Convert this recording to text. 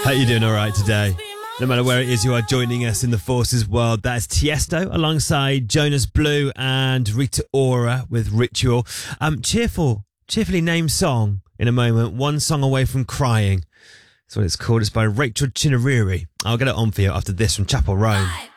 Hope you're doing all right today. No matter where it is you are joining us in the Forces world, that is Tiesto alongside Jonas Blue and Rita Ora with Ritual. Cheerfully named song in a moment. One song away from crying. That's what it's called. It's by Rachel Chinariri. I'll get it on for you after this from Chapel Roan.